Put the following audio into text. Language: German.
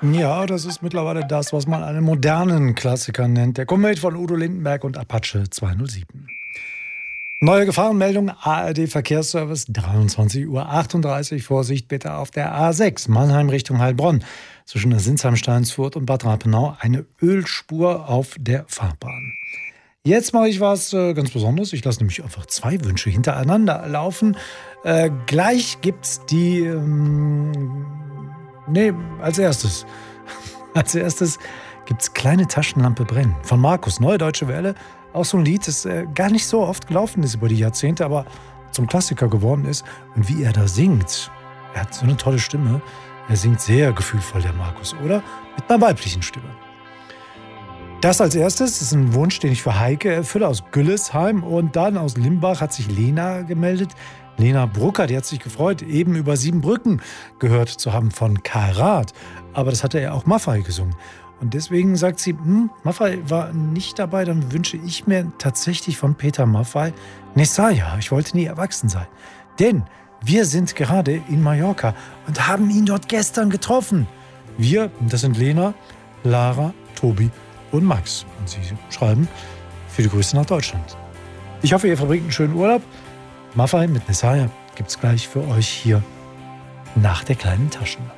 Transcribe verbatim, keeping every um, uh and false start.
Ja, das ist mittlerweile das, was man einen modernen Klassiker nennt. Der Komet von Udo Lindenberg und Apache zweihundertsieben. Neue Gefahrenmeldung, A R D-Verkehrsservice, dreiundzwanzig Uhr achtunddreißig. Vorsicht bitte auf der A sechs, Mannheim Richtung Heilbronn. Zwischen Sinsheim-Steinsfurt und Bad Rappenau eine Ölspur auf der Fahrbahn. Jetzt mache ich was äh, ganz Besonderes. Ich lasse nämlich einfach zwei Wünsche hintereinander laufen. Äh, gleich gibt's die... Ähm, nee, als erstes. Als erstes gibt's Kleine Taschenlampe brennen. Von Markus, Neue Deutsche Welle. Auch so ein Lied, das äh, gar nicht so oft gelaufen ist über die Jahrzehnte, aber zum Klassiker geworden ist. Und wie er da singt, er hat so eine tolle Stimme. Er singt sehr gefühlvoll, der Markus, oder? Mit einer weiblichen Stimme. Das als erstes ist ein Wunsch, den ich für Heike erfülle aus Güllesheim. Und dann aus Limbach hat sich Lena gemeldet. Lena Brucker, die hat sich gefreut, eben über Siebenbrücken gehört zu haben von Karat. Aber das hatte ja auch Maffay gesungen. Und deswegen sagt sie, hm, Maffay war nicht dabei, dann wünsche ich mir tatsächlich von Peter Maffay Nessaya. Ich wollte nie erwachsen sein. Denn wir sind gerade in Mallorca und haben ihn dort gestern getroffen. Wir, das sind Lena, Lara, Tobi und Max. Und sie schreiben, viele Grüße nach Deutschland. Ich hoffe, ihr verbringt einen schönen Urlaub. Maffay mit Nessaya gibt's gleich für euch hier nach der kleinen Taschenlampe.